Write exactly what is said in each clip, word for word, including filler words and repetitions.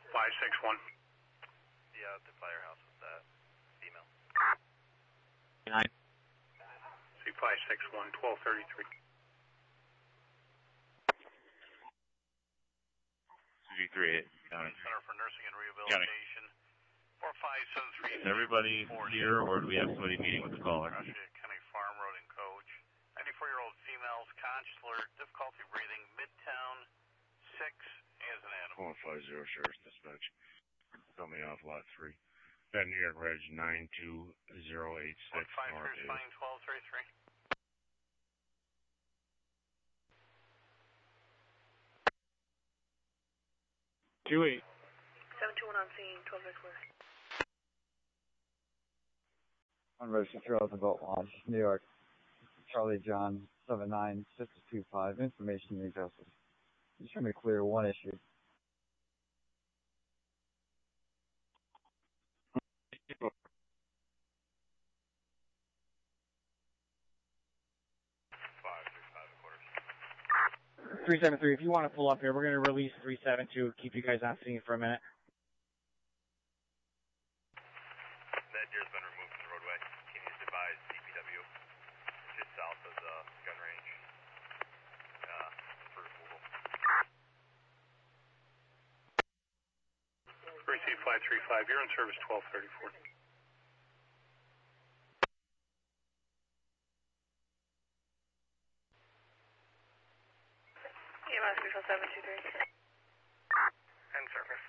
five six one. Yeah, the firehouse is that female. Nine. C five six one, twelve thirty-three. three eight. County. Center for Nursing and Rehabilitation. four five seven three. Is everybody here, or do we have somebody meeting with the caller? County Farm Road and Coach. ninety-four-year-old females, consular, difficulty breathing, Midtown, six, as an animal. one five zero, Sheriff's Dispatch. Coming off lot three. That New York Reg nine two zero eight six. one five three, spine twelve thirty-three. two eight. seven two one on scene, twelve thirty-four. Unregistered Trails and Boat Launch, New York. Charlie John, seven nine six two five. Information readjusted. Just trying to clear one issue. three seven three, if you want to pull up here, we're going to release three seven two, keep you guys on scene for a minute. That deer's been removed from the roadway. Continues to advise D P W, just south of the gun range, uh, for removal. Receive five three five, you're in service twelve thirty-four. E M S Visual seven two three. In service.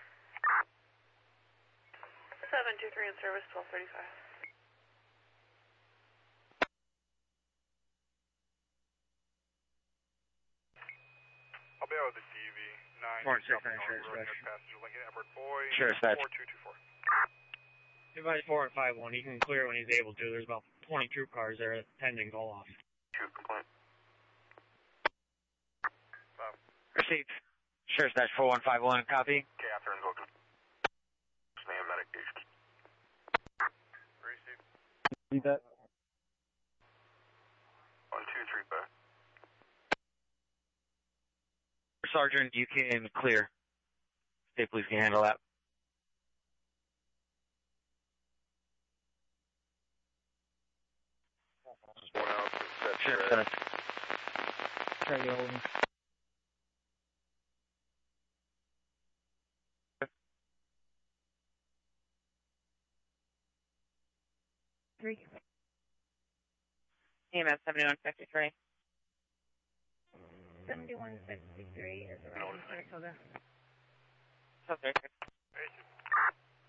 seven two three in service, twelve thirty-five. I'll be out with the D V nine. Four six nine, Sheriff's Dispatch. Passenger Lincoln Edward Boy. Sheriff's Dispatch. four two two four. Advise four and five one, he can clear when he's able to. There's about twenty troop cars there pending call off. Two complaint. Received. Sheriff's Dash four one five one, copy. Catherine looking. Name medication. Receive. See that? One two three back. Sergeant, you can clear. State Police can handle that. One out. Sheriff's Center. Try to get hold of him. Three. E M S seventy-one fifty-three. seventy-one fifty-three is around Saratoga. So,